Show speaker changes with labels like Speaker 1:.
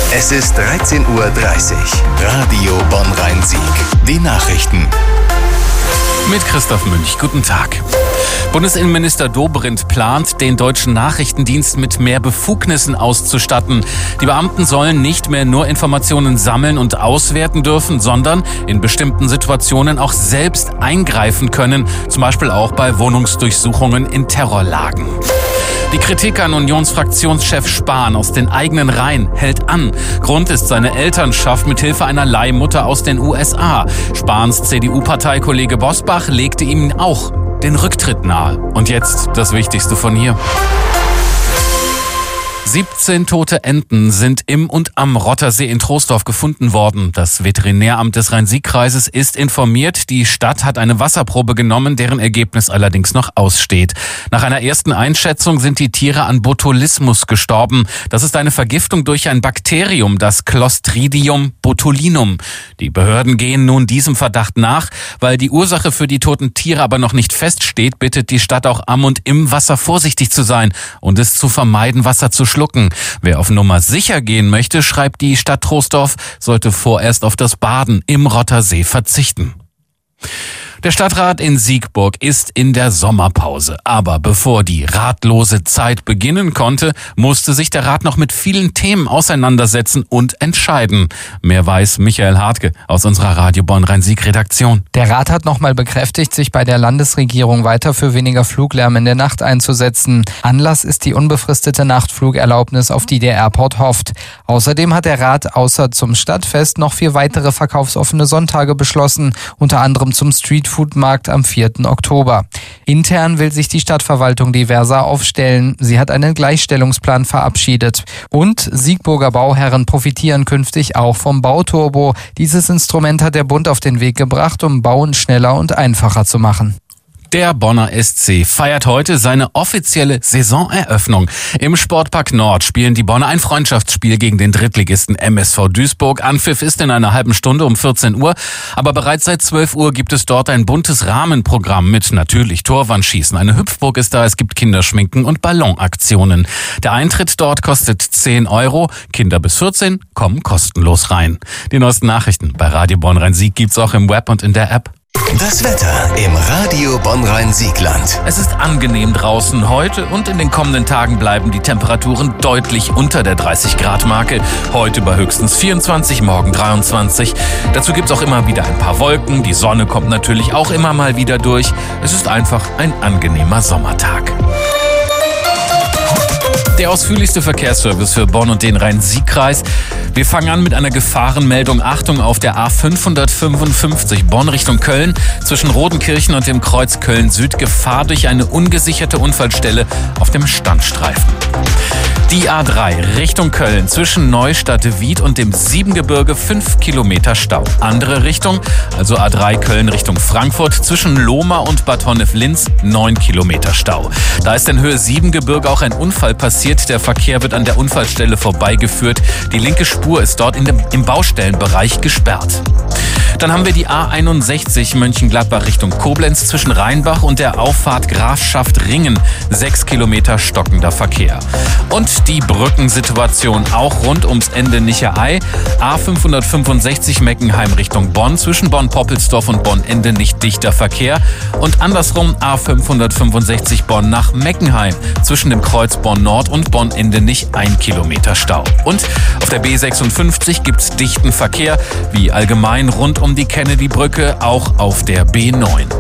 Speaker 1: Es ist 13:30 Uhr. Radio Bonn-Rhein-Sieg. Die Nachrichten.
Speaker 2: Mit Christoph Münch. Guten Tag. Bundesinnenminister Dobrindt plant, den deutschen Nachrichtendienst mit mehr Befugnissen auszustatten. Die Beamten sollen nicht mehr nur Informationen sammeln und auswerten dürfen, sondern in bestimmten Situationen auch selbst eingreifen können, zum Beispiel auch bei Wohnungsdurchsuchungen in Terrorlagen. Die Kritik an Unionsfraktionschef Spahn aus den eigenen Reihen hält an. Grund ist seine Elternschaft mit Hilfe einer Leihmutter aus den USA. Spahns CDU-Parteikollege Bosbach legte ihm auch den Rücktritt nahe. Und jetzt das Wichtigste von hier. 17 tote Enten sind im und am Rottersee in Troisdorf gefunden worden. Das Veterinäramt des Rhein-Sieg-Kreises ist informiert. Die Stadt hat eine Wasserprobe genommen, deren Ergebnis allerdings noch aussteht. Nach einer ersten Einschätzung sind die Tiere an Botulismus gestorben. Das ist eine Vergiftung durch ein Bakterium, das Clostridium botulinum. Die Behörden gehen nun diesem Verdacht nach. Weil die Ursache für die toten Tiere aber noch nicht feststeht, bittet die Stadt auch am und im Wasser vorsichtig zu sein und es zu vermeiden, Wasser zu schlucken. Wer auf Nummer sicher gehen möchte, schreibt die Stadt Troisdorf, sollte vorerst auf das Baden im Rottersee verzichten. Der Stadtrat in Siegburg ist in der Sommerpause. Aber bevor die ratlose Zeit beginnen konnte, musste sich der Rat noch mit vielen Themen auseinandersetzen und entscheiden. Mehr weiß Michael Hartke aus unserer Radio Bonn-Rhein-Sieg-Redaktion.
Speaker 3: Der Rat hat nochmal bekräftigt, sich bei der Landesregierung weiter für weniger Fluglärm in der Nacht einzusetzen. Anlass ist die unbefristete Nachtflugerlaubnis, auf die der Airport hofft. Außerdem hat der Rat außer zum Stadtfest noch 4 weitere verkaufsoffene Sonntage beschlossen, unter anderem zum Streetfood-Markt am 4. Oktober. Intern will sich die Stadtverwaltung diverser aufstellen. Sie hat einen Gleichstellungsplan verabschiedet. Und Siegburger Bauherren profitieren künftig auch vom Bauturbo. Dieses Instrument hat der Bund auf den Weg gebracht, um Bauen schneller und einfacher zu machen.
Speaker 2: Der Bonner SC feiert heute seine offizielle Saisoneröffnung. Im Sportpark Nord spielen die Bonner ein Freundschaftsspiel gegen den Drittligisten MSV Duisburg. Anpfiff ist in einer halben Stunde um 14 Uhr. Aber bereits seit 12 Uhr gibt es dort ein buntes Rahmenprogramm mit natürlich Torwandschießen. Eine Hüpfburg ist da, es gibt Kinderschminken und Ballonaktionen. Der Eintritt dort kostet 10 €. Kinder bis 14 kommen kostenlos rein. Die neuesten Nachrichten bei Radio Bonn-Rhein-Sieg gibt's auch im Web und in der App.
Speaker 1: Das Wetter im Radio Bonn-Rhein-Siegland.
Speaker 2: Es ist angenehm draußen heute und in den kommenden Tagen bleiben die Temperaturen deutlich unter der 30-Grad-Marke. Heute bei höchstens 24, morgen 23. Dazu gibt's auch immer wieder ein paar Wolken. Die Sonne kommt natürlich auch immer mal wieder durch. Es ist einfach ein angenehmer Sommertag. Der ausführlichste Verkehrsservice für Bonn und den Rhein-Sieg-Kreis. Wir fangen an mit einer Gefahrenmeldung. Achtung auf der A555 Bonn Richtung Köln. Zwischen Rodenkirchen und dem Kreuz Köln-Süd Gefahr durch eine ungesicherte Unfallstelle auf dem Standstreifen. Die A3 Richtung Köln zwischen Neustadt-Wied und dem Siebengebirge 5 Kilometer Stau. Andere Richtung, also A3 Köln Richtung Frankfurt zwischen Lohmar und Bad Honnef-Linz 9 Kilometer Stau. Da ist in Höhe Siebengebirge auch ein Unfall passiert. Der Verkehr wird an der Unfallstelle vorbeigeführt. Die linke Spur ist dort im Baustellenbereich gesperrt. Dann haben wir die A61 Mönchengladbach Richtung Koblenz zwischen Rheinbach und der Auffahrt Grafschaft Ringen. 6 Kilometer stockender Verkehr. Und die Brückensituation auch rund ums Ende Nicherei. A565 Meckenheim Richtung Bonn zwischen Bonn-Poppelsdorf und Bonn-Ende nicht dichter Verkehr. Und andersrum A565 Bonn nach Meckenheim zwischen dem Kreuz Bonn-Nord und Bonn-Ende nicht 1 Kilometer Stau. Und auf der B56 gibt's dichten Verkehr, wie allgemein rund um die Kennedy-Brücke, auch auf der B9.